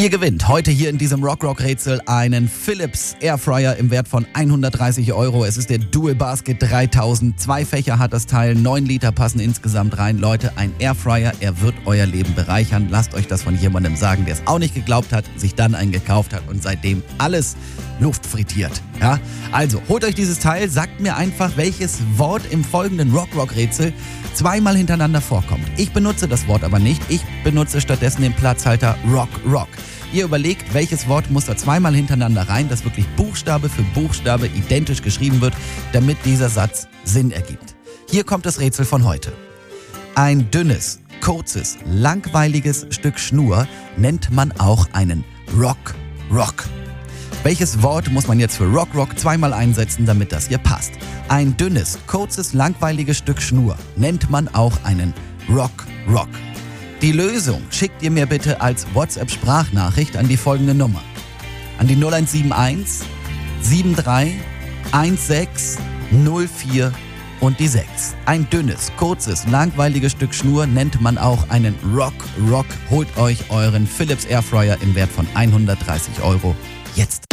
Ihr gewinnt heute hier in diesem Rock-Rock-Rätsel einen Philips Airfryer im Wert von 130 Euro. Es ist der Dual Basket 3000. 2 Fächer hat das Teil, 9 Liter passen insgesamt rein. Leute, ein Airfryer, er wird euer Leben bereichern. Lasst euch das von jemandem sagen, der es auch nicht geglaubt hat, sich dann einen gekauft hat und seitdem alles Luft frittiert. Ja? Also, holt euch dieses Teil, sagt mir einfach, welches Wort im folgenden Rock-Rock-Rätsel zweimal hintereinander vorkommt. Ich benutze das Wort aber nicht, ich benutze stattdessen den Platzhalter Rock, Rock. Ihr überlegt, welches Wort muss da zweimal hintereinander rein, das wirklich Buchstabe für Buchstabe identisch geschrieben wird, damit dieser Satz Sinn ergibt. Hier kommt das Rätsel von heute. Ein dünnes, kurzes, langweiliges Stück Schnur nennt man auch einen Rock, Rock. Welches Wort muss man jetzt für Rock, Rock zweimal einsetzen, damit das hier passt? Ein dünnes, kurzes, langweiliges Stück Schnur nennt man auch einen Rock, Rock. Die Lösung schickt ihr mir bitte als WhatsApp-Sprachnachricht an die folgende Nummer. An die 0171 73 16 04 und die 6. Ein dünnes, kurzes, langweiliges Stück Schnur nennt man auch einen Rock, Rock. Holt euch euren Philips Airfryer im Wert von 130 Euro jetzt.